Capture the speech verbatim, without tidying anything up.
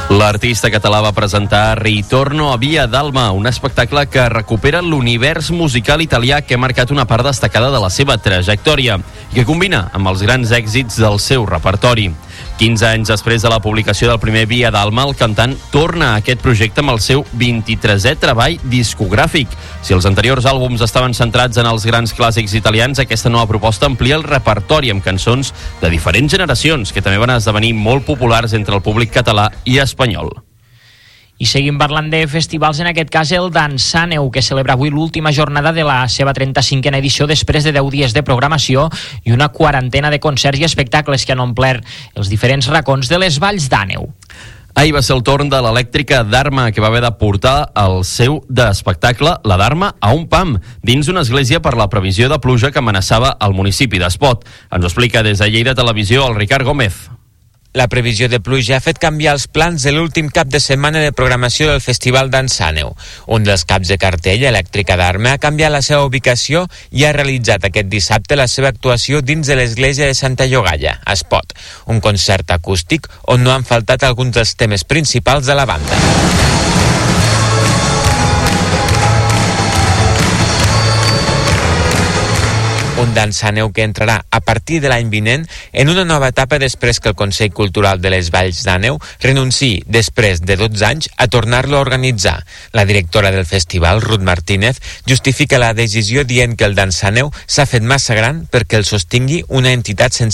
L'artista català va presentar Ritorno a Via d'Alma, un espectacle que recupera l'univers musical italià que ha marcat una part destacada de la seva trajectòria i que combina amb els grans èxits del seu repertori. quinze anys després de la publicació del primer Via d'Alma, el cantant torna a aquest projecte amb el seu vint-i-tresè treball discogràfic. Si els anteriors àlbums estaven centrats en els grans clàssics italians, aquesta nova proposta amplia el repertori amb cançons de diferents generacions que també van esdevenir molt populars entre el públic català i espanyol. I seguim parlant de festivals, en aquest cas el Dansaneu, que celebra avui l'última jornada de la seva trenta-cinquena edició després de deu dies de programació i una quarantena de concerts i espectacles que han omplert els diferents racons de les valls d'Àneu. Ahir va ser el torn de l'elèctrica Dharma, que va haver de portar el seu d'espectacle, la Dharma, a un pam, dins d'una església per la previsió de pluja que amenaçava el municipi d'Espot. Ens ho explica des de Lleida Televisió el Ricard Gómez. La previsió de pluja ha fet canviar els plans de l'últim cap de setmana de programació del Festival Dansaneu. Un dels caps de cartell, Elèctrica Dharma, ha canviat la seva ubicació i ha realitzat aquest dissabte la seva actuació dins de l'església de Santa Llogaia, a Espot, un concert acústic on no han faltat alguns dels temes principals de la banda. Un Dansaneu que entrarà a partir de l'any vinent en una nova etapa després que el Consell Cultural de les Valls d'Àneu renunciï, després de dotze anys, a tornar-lo a organitzar. La directora del festival, Ruth Martínez, justifica la decisió dient que el Dansaneu s'ha fet massa gran perquè el sostingui una entitat sense